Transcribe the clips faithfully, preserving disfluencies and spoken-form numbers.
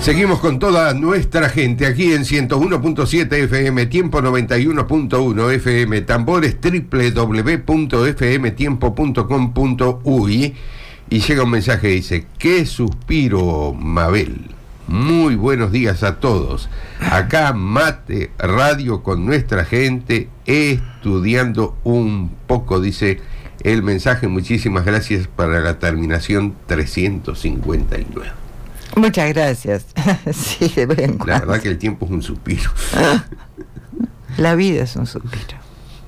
Seguimos con toda nuestra gente aquí en ciento uno punto siete F M, Tiempo noventa y uno punto uno F M, Tambores, doble u doble u doble u punto f m tiempo punto com punto u y, y llega un mensaje que dice: ¡qué suspiro, Mabel! Muy buenos días a todos. Acá Mate Radio con nuestra gente, estudiando un poco, dice el mensaje. Muchísimas gracias para la terminación trescientos cincuenta y nueve. Muchas gracias. Sí, de vez en cuando. La verdad que el tiempo es un suspiro. La vida es un suspiro.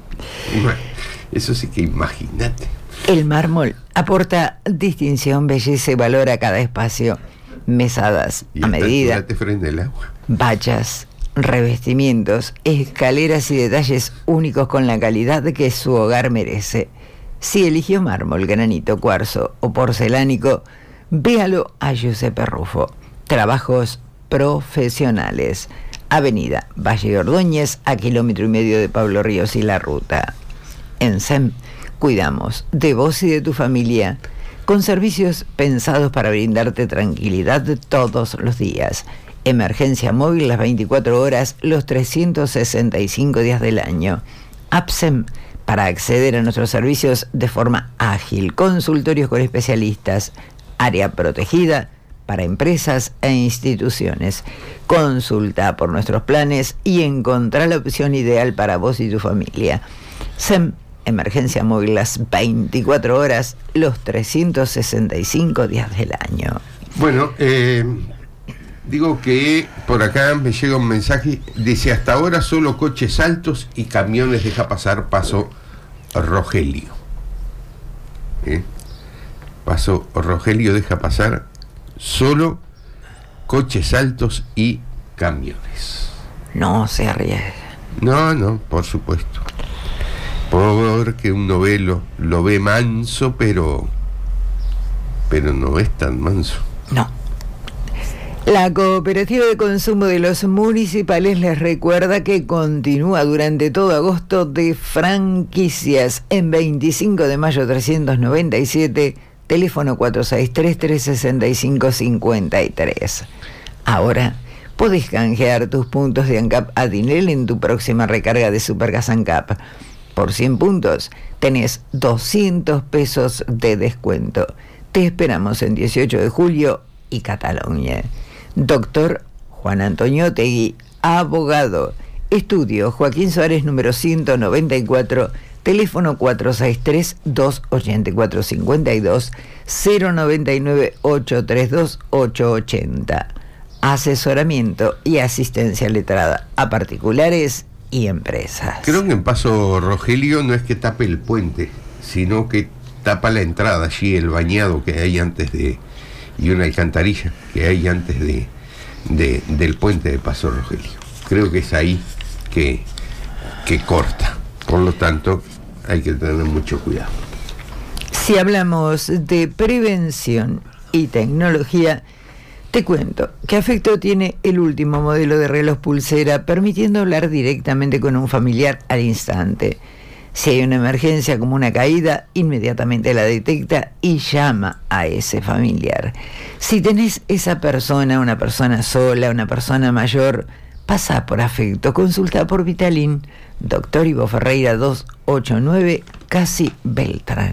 Eso sí que imagínate. El mármol aporta distinción, belleza y valor a cada espacio. Mesadas y a medida, te frena el agua. Bachas, revestimientos, escaleras y detalles únicos con la calidad que su hogar merece. Si eligió mármol, granito, cuarzo o porcelánico, véalo a Giuseppe Rufo. Trabajos profesionales. Avenida Valle Ordóñez, a kilómetro y medio de Pablo Ríos y La Ruta. En S E M cuidamos de vos y de tu familia, con servicios pensados para brindarte tranquilidad todos los días. Emergencia móvil las veinticuatro horas, los trescientos sesenta y cinco días del año. App S E M para acceder a nuestros servicios de forma ágil. Consultorios con especialistas. Área protegida para empresas e instituciones. Consulta por nuestros planes y encontrá la opción ideal para vos y tu familia. S E M, emergencia móvil las veinticuatro horas, los trescientos sesenta y cinco días del año. Bueno, eh, digo que por acá me llega un mensaje, dice: hasta ahora solo coches altos y camiones deja pasar paso Rogelio. ¿Eh? Paso Rogelio deja pasar solo coches altos y camiones. No se arriesgue. No, no, por supuesto. Porque uno ve lo, lo ve manso, pero pero no es tan manso. No. La Cooperativa de Consumo de los Municipales les recuerda que continúa durante todo agosto de franquicias. En veinticinco de mayo trescientos noventa y siete, teléfono cuatro seis tres, tres seis cinco cinco tres. Ahora podés canjear tus puntos de ANCAP a Dinel en tu próxima recarga de Supergas ANCAP. Por cien puntos tenés doscientos pesos de descuento. Te esperamos en dieciocho de julio y Cataluña. Doctor Juan Antonio Tegui, abogado. Estudio Joaquín Suárez número ciento noventa y cuatro, teléfono cuatro seis tres, dos ocho cuatro cinco dos, cero nueve nueve, ocho tres dos, ocho ocho cero. Asesoramiento y asistencia letrada a particulares y empresas. Creo que en Paso Rogelio no es que tape el puente, sino que tapa la entrada allí, el bañado que hay antes de, y una alcantarilla que hay antes de, de del puente de Paso Rogelio. Creo que es ahí que, que corta. Por lo tanto, hay que tener mucho cuidado. Si hablamos de prevención y tecnología, te cuento que Afecto tiene el último modelo de reloj pulsera, permitiendo hablar directamente con un familiar al instante. Si hay una emergencia como una caída, inmediatamente la detecta y llama a ese familiar. Si tenés esa persona, una persona sola, una persona mayor, pasa por Afecto, consulta por Vitalin. Doctor Ivo Ferreira doscientos ochenta y nueve, Casi Beltrán.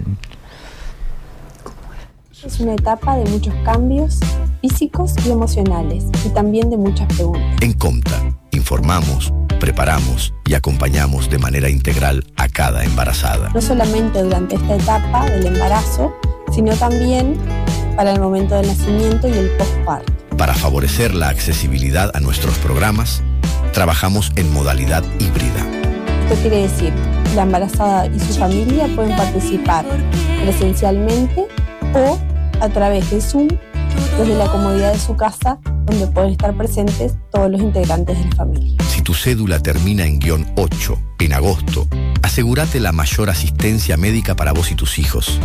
Es una etapa de muchos cambios físicos y emocionales, y también de muchas preguntas. En Comta, informamos, preparamos y acompañamos de manera integral a cada embarazada. No solamente durante esta etapa del embarazo, sino también para el momento del nacimiento y el postparto. Para favorecer la accesibilidad a nuestros programas, trabajamos en modalidad híbrida. Esto quiere decir, la embarazada y su familia pueden participar presencialmente o a través de Zoom, desde la comodidad de su casa, donde pueden estar presentes todos los integrantes de la familia. Si tu cédula termina en guión ocho en agosto, asegúrate la mayor asistencia médica para vos y tus hijos.